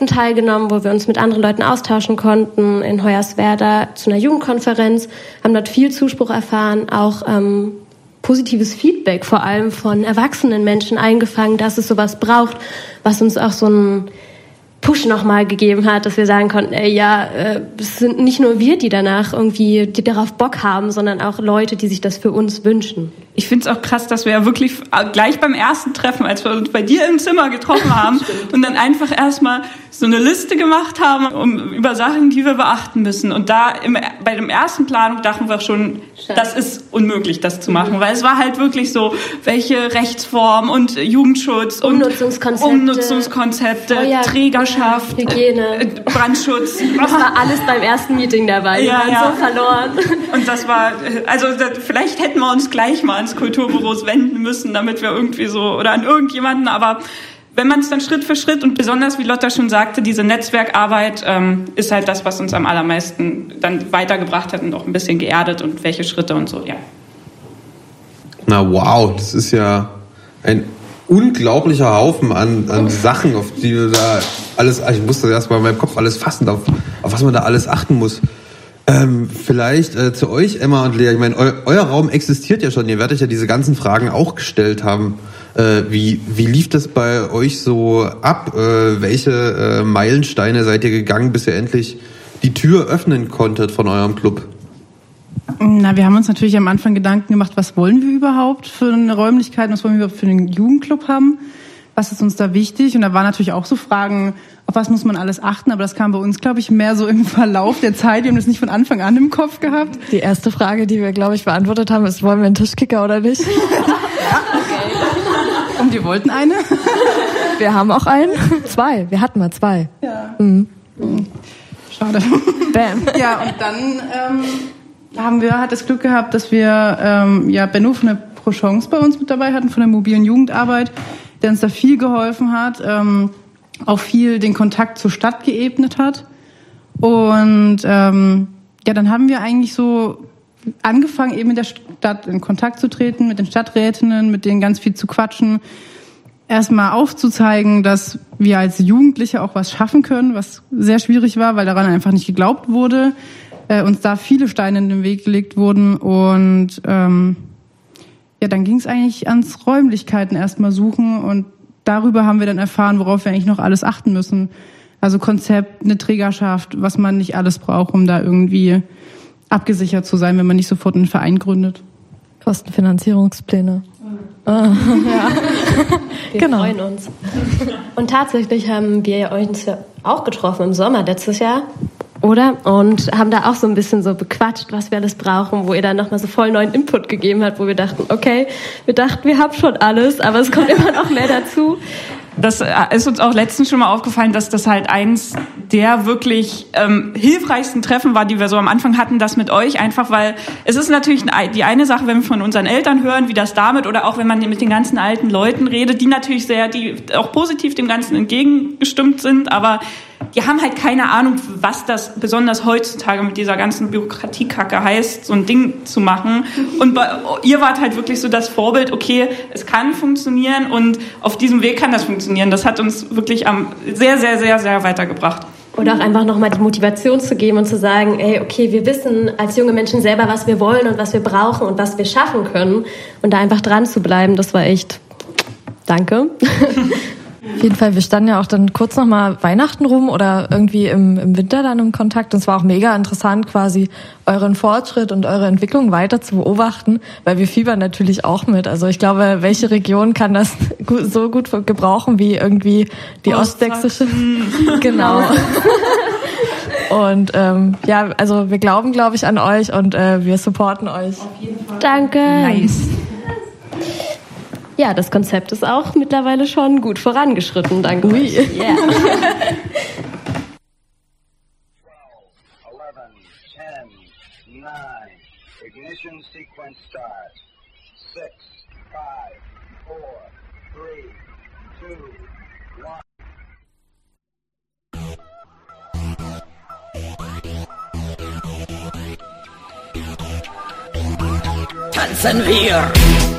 Projekten teilgenommen, wo wir uns mit anderen Leuten austauschen konnten, in Hoyerswerda zu einer Jugendkonferenz, haben dort viel Zuspruch erfahren, auch positives Feedback, vor allem von erwachsenen Menschen eingefangen, dass es sowas braucht, was uns auch so einen Push nochmal gegeben hat, dass wir sagen konnten, es sind nicht nur wir, die darauf Bock haben, sondern auch Leute, die sich das für uns wünschen. Ich finde es auch krass, dass wir ja wirklich gleich beim ersten Treffen, als wir uns bei dir im Zimmer getroffen haben und dann einfach erstmal so eine Liste gemacht haben über Sachen, die wir beachten müssen. Und da bei dem ersten Planung dachten wir schon, das ist unmöglich, das zu machen, weil es war halt wirklich so, welche Rechtsform und Jugendschutz und Umnutzungskonzepte, Trägerschaft, Hygiene, Brandschutz. Das war alles beim ersten Meeting dabei. Wir waren so verloren. Und das war, vielleicht hätten wir uns gleich mal ans Kulturbüros wenden müssen, damit wir irgendwie so, oder an irgendjemanden, aber wenn man es dann Schritt für Schritt und besonders, wie Lotta schon sagte, diese Netzwerkarbeit ist halt das, was uns am allermeisten dann weitergebracht hat und auch ein bisschen geerdet und welche Schritte und so, ja. Na wow, das ist ja ein unglaublicher Haufen an Sachen, auf die wir da alles, ich musste erst mal in meinem Kopf alles fassen, auf was man da alles achten muss. Vielleicht zu euch, Emma und Lea, ich meine, euer Raum existiert ja schon, ihr werdet ja diese ganzen Fragen auch gestellt haben. Wie lief das bei euch so ab? Welche Meilensteine seid ihr gegangen, bis ihr endlich die Tür öffnen konntet von eurem Club? Na, wir haben uns natürlich am Anfang Gedanken gemacht, was wollen wir überhaupt für eine Räumlichkeit, was wollen wir überhaupt für einen Jugendclub haben? Was ist uns da wichtig? Und da waren natürlich auch so Fragen, auf was muss man alles achten? Aber das kam bei uns, glaube ich, mehr so im Verlauf der Zeit. Wir haben das nicht von Anfang an im Kopf gehabt. Die erste Frage, die wir, glaube ich, beantwortet haben, ist, wollen wir einen Tischkicker oder nicht? Ja, okay. Und wir wollten eine? Wir haben auch einen. 2. Wir hatten mal 2. Ja. Mhm. Schade. Bam. Ja, und dann hat das Glück gehabt, dass wir Benno von der Pro Chance bei uns mit dabei hatten, von der mobilen Jugendarbeit, der uns da viel geholfen hat, auch viel den Kontakt zur Stadt geebnet hat. Und dann haben wir eigentlich so angefangen, eben mit der Stadt in Kontakt zu treten, mit den Stadträtinnen, mit denen ganz viel zu quatschen, erstmal aufzuzeigen, dass wir als Jugendliche auch was schaffen können, was sehr schwierig war, weil daran einfach nicht geglaubt wurde, uns da viele Steine in den Weg gelegt wurden und dann ging es eigentlich ans Räumlichkeiten erstmal suchen und darüber haben wir dann erfahren, worauf wir eigentlich noch alles achten müssen. Also Konzept, eine Trägerschaft, was man nicht alles braucht, um da irgendwie abgesichert zu sein, wenn man nicht sofort einen Verein gründet. Kostenfinanzierungspläne. Ja. Wir freuen uns. Und tatsächlich haben wir uns ja auch getroffen im Sommer letztes Jahr, oder? Und haben da auch so ein bisschen so bequatscht, was wir alles brauchen, wo ihr dann nochmal so voll neuen Input gegeben habt, wo wir dachten, wir haben schon alles, aber es kommt immer noch mehr dazu. Das ist uns auch letztens schon mal aufgefallen, dass das halt eins der wirklich hilfreichsten Treffen war, die wir so am Anfang hatten, das mit euch, einfach weil es ist natürlich die eine Sache, wenn wir von unseren Eltern hören, wie das damit, oder auch wenn man mit den ganzen alten Leuten redet, die natürlich die auch positiv dem Ganzen entgegengestimmt sind, aber die haben halt keine Ahnung, was das besonders heutzutage mit dieser ganzen Bürokratiekacke heißt, so ein Ding zu machen. Und ihr wart halt wirklich so das Vorbild, okay, es kann funktionieren und auf diesem Weg kann das funktionieren. Das hat uns wirklich sehr, sehr, sehr, sehr weitergebracht. Oder auch einfach nochmal die Motivation zu geben und zu sagen, wir wissen als junge Menschen selber, was wir wollen und was wir brauchen und was wir schaffen können. Und da einfach dran zu bleiben, das war echt, danke. Auf jeden Fall, wir standen ja auch dann kurz noch mal Weihnachten rum oder irgendwie im Winter dann im Kontakt. Und es war auch mega interessant, quasi euren Fortschritt und eure Entwicklung weiter zu beobachten, weil wir fiebern natürlich auch mit. Also ich glaube, welche Region kann das so gut gebrauchen wie irgendwie die ostsächsische? Genau. Und also wir glauben, glaube ich, an euch und wir supporten euch. Auf jeden Fall. Danke. Nice. Ja, das Konzept ist auch mittlerweile schon gut vorangeschritten, danke euch. Yeah. 12, 11, 10, 9, ignition sequence start. 6, 5, 4, 3, 2, 1. Tanzen wir!